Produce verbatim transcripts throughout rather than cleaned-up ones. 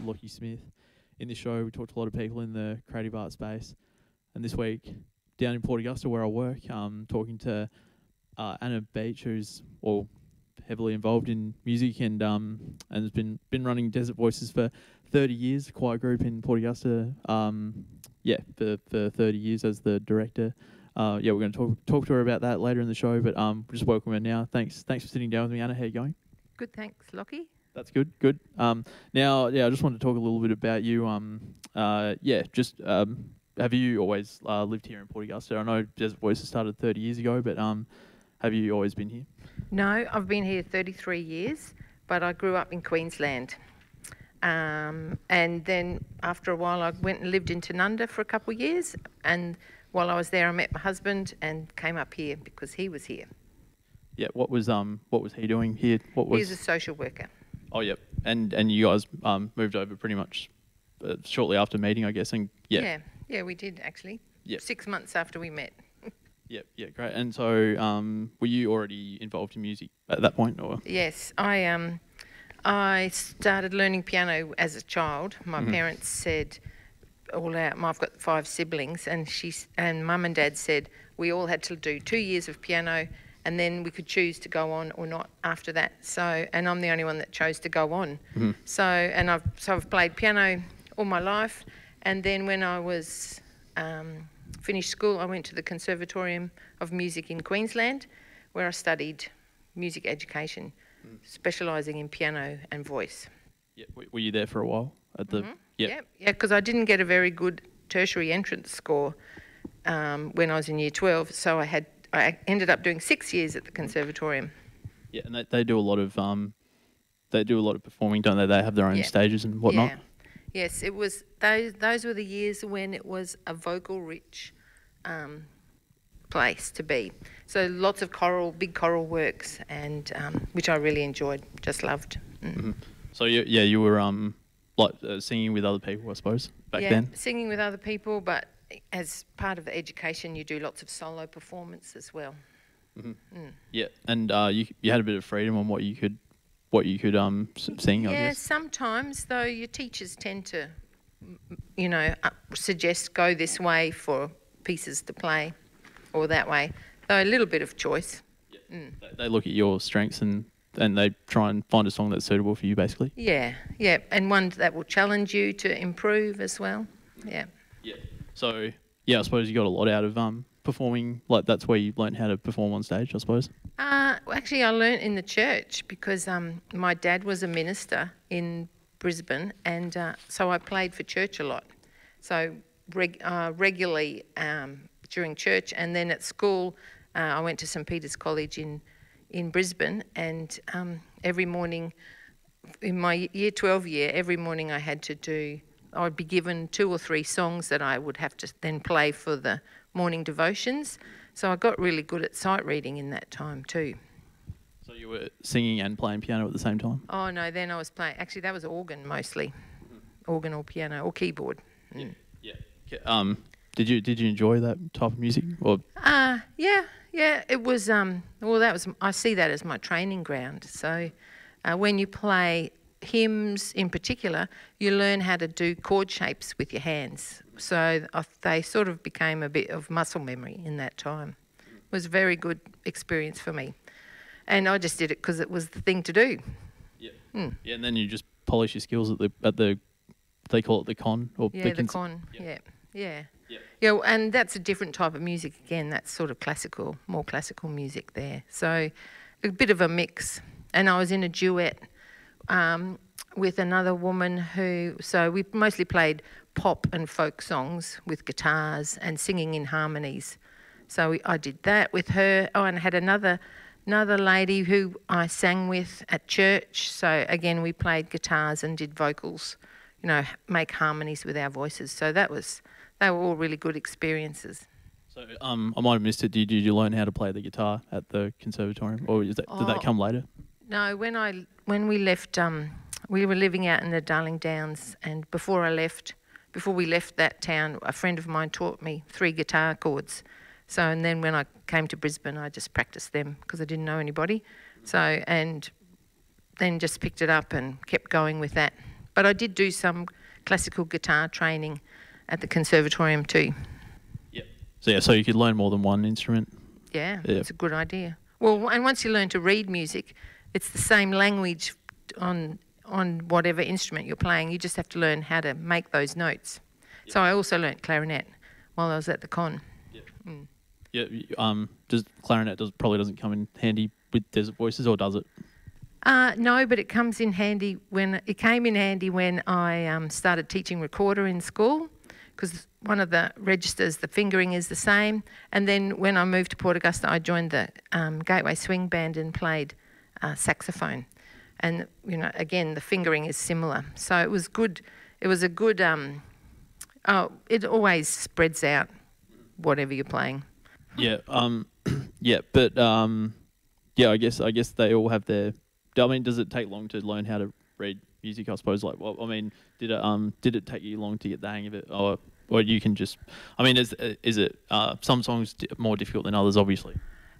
Lockie Smith. In this show, we talk to a lot of people in the creative art space. And this week, down in Port Augusta, where I work, um, talking to uh, Anna Beach, who's well, heavily involved in music and um, and has been, been running Desert Voices for thirty years, a choir group in Port Augusta. Um, yeah, for, for thirty years as the director. Uh, yeah, we're going to talk talk to her about that later in the show, but um, just welcome her now. Thanks, thanks for sitting down with me, Anna. How you going? Good, thanks, Lockie. That's good, good. Um, now, yeah, I just wanted to talk a little bit about you. Um, uh, yeah, just um, have you always uh, lived here in Port Augusta? I know Desert Voices started thirty years ago, but um, have you always been here? No, I've been here thirty-three years, but I grew up in Queensland. Um, and then after a while, I went and lived in Tanunda for a couple of years, and while I was there, I met my husband and came up here because he was here. Yeah, what was um what was he doing here? What was He's a social worker. Oh, yep. And and you guys um moved over pretty much uh, shortly after meeting, I guess. And yeah, yeah, yeah, we did actually. Yep. Six months after we met. Yep, yeah, great. And so, um, were you already involved in music at that point, or? Yes, I um, I started learning piano as a child. My Mhm. parents said, all our, I've got five siblings, and she's and mum and dad said we all had to do two years of piano, and then we could choose to go on or not after that. So, and I'm the only one that chose to go on. Mhm. So, and I've so I've played piano all my life, and then when I was um, finished school, I went to the Conservatorium of Music in Queensland, where I studied music education, mm. specialising in piano and voice. Yeah, were you there for a while at the? Mm-hmm. Yep. Yeah, yeah, because I didn't get a very good tertiary entrance score um, when I was in year twelve, so I had I ended up doing six years at the Conservatorium. Yeah, and they, they do a lot of um, they do a lot of performing, don't they? They have their own Yeah. stages and whatnot. Yeah. Yes, it was those. Those were the years when it was a vocal-rich um, place to be. So lots of choral, big choral works, and um, which I really enjoyed, just loved. Mm. Mm-hmm. So you, yeah, you were um, like uh, singing with other people, I suppose, back yeah, then. Singing with other people, but as part of the education, you do lots of solo performance as well. Mm-hmm. Mm. Yeah, and uh, you you had a bit of freedom on what you could what you could um s- sing. I Yeah, guess. sometimes though your teachers tend to, you know, uh, suggest go this way for pieces to play, or that way. Though a little bit of choice. Yeah. Mm. They, they look at your strengths and and they try and find a song that's suitable for you, basically. Yeah, yeah, and one that will challenge you to improve as well. Yeah. Yeah. So yeah, I suppose you got a lot out of um performing. Like that's where you learned how to perform on stage, I suppose. Uh, well, actually, I learnt in the church because um, my dad was a minister in Brisbane, and uh, so I played for church a lot. So reg- uh, regularly um, during church, and then at school, uh, I went to St Peter's College in in Brisbane, and um, every morning, in my year twelve year, every morning I had to do. I would be given two or three songs that I would have to then play for the morning devotions. So I got really good at sight reading in that time too. So you were singing and playing piano at the same time? Oh no, then I was playing, actually that was organ mostly. Mm-hmm. Organ or piano or keyboard. Mm. Yeah. Yeah. Um, did you did you enjoy that type of music? Or Uh, yeah, yeah, it was, um, well that was, I see that as my training ground. So uh, when you play hymns in particular, you learn how to do chord shapes with your hands. So uh, they sort of became a bit of muscle memory in that time. It was a very good experience for me. And I just did it because it was the thing to do. yeah. Mm. Yeah, and then you just polish your skills at the at the they call it the con or Yeah, the cons- con, Yeah. yeah, yeah. Yeah. Yeah, well, and that's a different type of music again. That's sort of classical, more classical music there. So a bit of a mix. And I was in a duet um, with another woman who, so we mostly played pop and folk songs with guitars and singing in harmonies. So we, I did that with her. Oh, and I had another another lady who I sang with at church. So again, we played guitars and did vocals, you know, make harmonies with our voices. So that was, they were all really good experiences. So um, I might have missed it. Did, did you learn how to play the guitar at the conservatorium, or is that, did that Oh. come later? No, when I when we left, um, we were living out in the Darling Downs, and before I left, before we left that town, a friend of mine taught me three guitar chords. So, and then when I came to Brisbane, I just practiced them because I didn't know anybody. So, and then just picked it up and kept going with that. But I did do some classical guitar training at the conservatorium too. Yeah. So yeah, so you could learn more than one instrument. Yeah, Yeah. it's a good idea. Well, and once you learn to read music, it's the same language on on whatever instrument you're playing. You just have to learn how to make those notes. Yeah. So I also learnt clarinet while I was at the con. Yeah. Mm. Yeah. Um. Does clarinet does probably doesn't come in handy with Desert Voices, or does it? Uh, no, but it comes in handy when it came in handy when I um, started teaching recorder in school, because one of the registers, the fingering is the same. And then when I moved to Port Augusta, I joined the um, Gateway Swing Band and played uh, saxophone. And, you know, again, the fingering is similar. So it was good. It was a good, um, oh, it always spreads out whatever you're playing. Yeah. Um. Yeah. But um. Yeah. I guess. I guess they all have their. I mean, does it take long to learn how to read music? I suppose. Like, well, I mean, did it um did it take you long to get the hang of it, or or you can just? I mean, is is it uh some songs more difficult than others? Obviously.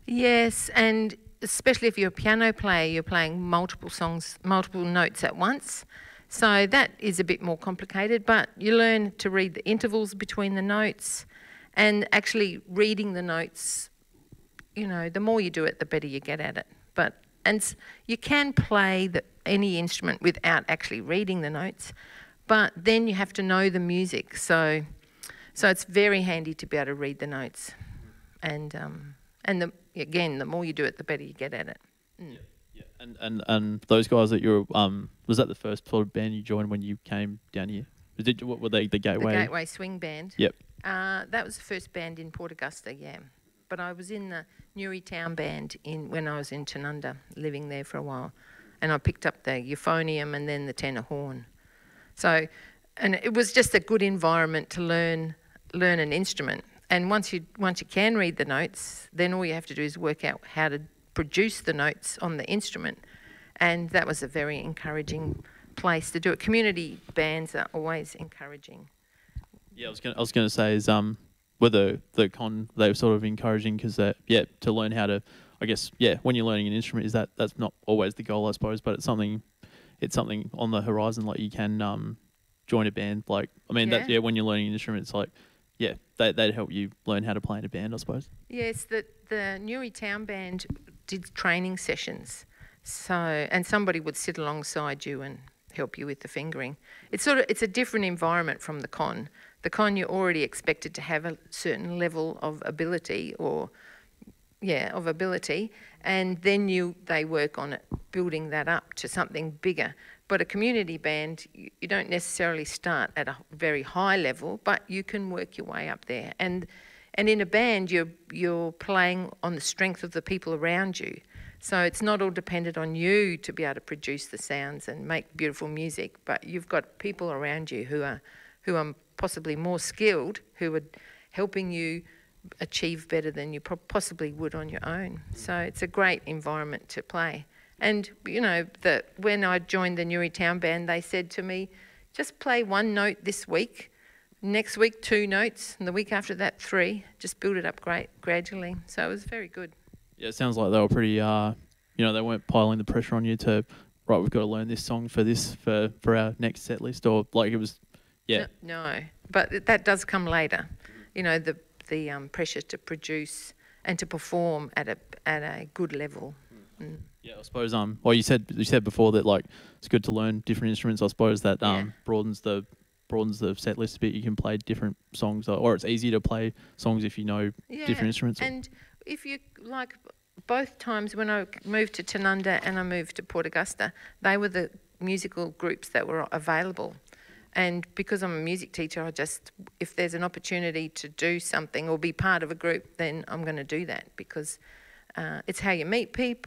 Yes, and especially if you're a piano player, you're playing multiple songs, multiple notes at once. So that is a bit more complicated, but you learn to read the intervals between the notes, and actually reading the notes. You know, the more you do it, the better you get at it. But and you can play the, any instrument without actually reading the notes, but then you have to know the music. So, so it's very handy to be able to read the notes, and um, and the, again, the more you do it, the better you get at it. Mm. Yeah, yeah. And and and those guys that you're um was that the first sort of band you joined when you came down here? Was it what were they the Gateway? The Gateway Swing Band. Yep. Uh, that was the first band in Port Augusta. Yeah. But I was in the Newry Town Band in when I was in Tanunda, living there for a while, and I picked up the euphonium and then the tenor horn. So, and it was just a good environment to learn learn an instrument. And once you once you can read the notes, then all you have to do is work out how to produce the notes on the instrument, and that was a very encouraging place to do it. Community bands are always encouraging. Yeah, I was gonna I was gonna say is um. Whether the con they were sort of encouraging because yeah to learn how to I guess yeah when you're learning an instrument is that that's not always the goal I suppose, but it's something it's something on the horizon. Like you can um join a band, like I mean yeah. that yeah when you're learning an instrument it's like yeah they they'd help you learn how to play in a band I suppose. Yes, the the Newry Town Band did training sessions, so and somebody would sit alongside you and help you with the fingering. It's sort of it's a different environment from the con. The con, you're already expected to have a certain level of ability or, yeah, of ability, and then you they work on it, building that up to something bigger. But a community band, you, you don't necessarily start at a very high level, but you can work your way up there. And and in a band, you're you're playing on the strength of the people around you. So it's not all dependent on you to be able to produce the sounds and make beautiful music, but you've got people around you who are who are possibly more skilled, who are helping you achieve better than you possibly would on your own. So it's a great environment to play. And, you know, the, when I joined the Newry Town Band, they said to me, just play one note this week, next week two notes, and the week after that three. Just build it up great gradually. So it was very good. Yeah, it sounds like they were pretty, uh, you know, they weren't piling the pressure on you to, right, we've got to learn this song for this, for, for our next set list, or like it was... Yeah. No, no, but that does come later. You know, the the um, pressure to produce and to perform at a at a good level. Mm. Yeah, I suppose. Um, well, you said you said before that like it's good to learn different instruments. I suppose that um yeah. broadens the broadens the set list a bit. You can play different songs, or it's easier to play songs if you know yeah. different instruments. And if you like, both times when I moved to Tanunda and I moved to Port Augusta, they were the musical groups that were available. And because I'm a music teacher, I just, if there's an opportunity to do something or be part of a group, then I'm going to do that because uh, it's how you meet people.